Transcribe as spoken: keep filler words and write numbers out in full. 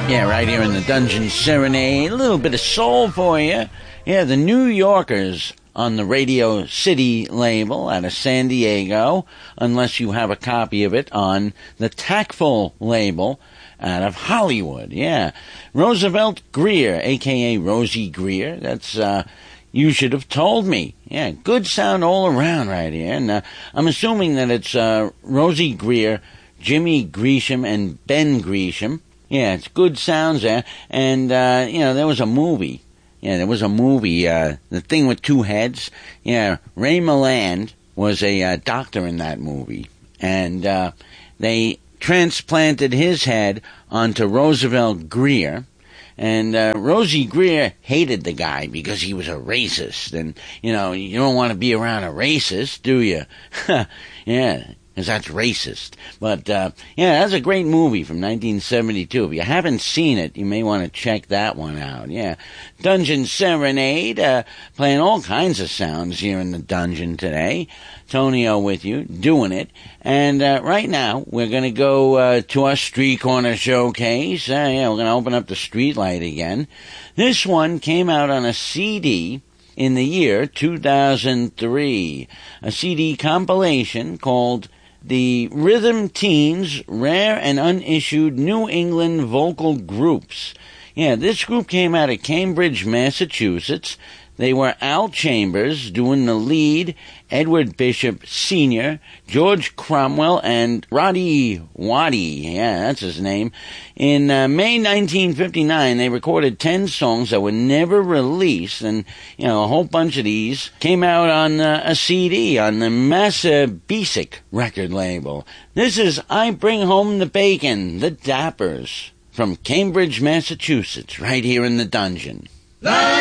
Yeah, right here in the Dungeon Serenade. A little bit of soul for you. Yeah, the New Yorkers on the Radio City label out of San Diego, unless you have a copy of it on the Tactful label out of Hollywood. Yeah, Roosevelt Greer, a k a. Rosie Greer. That's, uh, You Should Have Told Me. Yeah, good sound all around right here. And uh, I'm assuming that it's uh, Rosie Greer, Jimmy Gresham, and Ben Gresham. Yeah, it's good sounds there. And, uh, you know, there was a movie. Yeah, there was a movie, uh, The Thing with Two Heads. Yeah, Ray Milland was a uh, doctor in that movie. And uh, they transplanted his head onto Roosevelt Greer. And uh, Rosie Greer hated the guy because he was a racist. And, you know, you don't want to be around a racist, do you? Yeah, because that's racist. But, uh, yeah, that's a great movie from nineteen seventy-two. If you haven't seen it, you may want to check that one out. Yeah, Dungeon Serenade, uh, playing all kinds of sounds here in the dungeon today. Tonio with you, doing it. And uh, right now, we're going to go uh, to our Street Corner Showcase. Uh, yeah, we're going to open up the street light again. This one came out on a C D in the year two thousand three. A C D compilation called The Rhythm Teens Rare and Unissued New England Vocal Groups. Yeah, this group came out of Cambridge, Massachusetts. They were Al Chambers doing the lead, Edward Bishop Senior, George Cromwell, and Roddy Waddy. Yeah, that's his name. In uh, May nineteen fifty-nine, they recorded ten songs that were never released, and, you know, a whole bunch of these came out on uh, a C D on the Massabesic record label. This is I Bring Home the Bacon, the Dappers, from Cambridge, Massachusetts, right here in the dungeon.